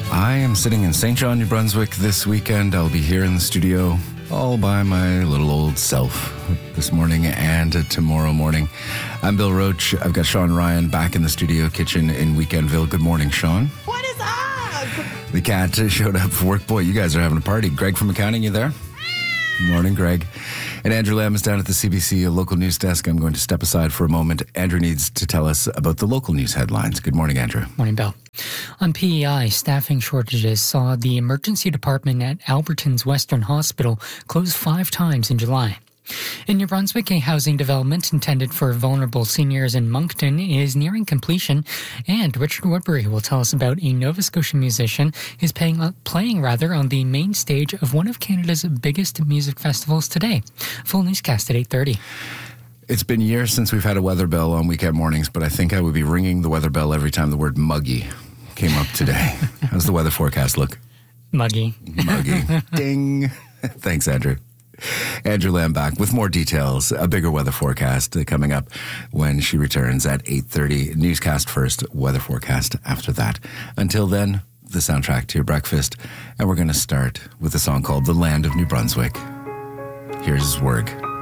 I am sitting in St. John, New Brunswick this weekend. I'll be here in the studio all by my little old self this morning and tomorrow morning. I'm Bill Roach. I've got Sean Ryan back in the studio kitchen in Weekendville. Good morning, Sean. What is up? The cat showed up for work. Boy, you guys are having a party. Greg from accounting, you there? Morning, Greg. And Andrew Lamb is down at the CBC local news desk. I'm going to step aside for a moment. Andrew needs to tell us about the local news headlines. Good morning, Andrew. Morning, Bill. On PEI, staffing shortages saw the emergency department at Alberton's Western Hospital close 5 times in July. In New Brunswick, a housing development intended for vulnerable seniors in Moncton is nearing completion, and Richard Woodbury will tell us about a Nova Scotia musician who's playing on the main stage of one of Canada's biggest music festivals today. Full newscast at 8:30. It's been years since we've had a weather bell on weekend mornings, but I think I would be ringing the weather bell every time the word muggy came up today. How's the weather forecast look? Muggy. Muggy. Ding. Thanks, Andrew. Andrew Lamb back with more details, a bigger weather forecast coming up when she returns at 8:30. Newscast first, weather forecast after that. Until then, the soundtrack to your breakfast. And we're going to start with a song called The Land of New Brunswick. Here's Zwerg.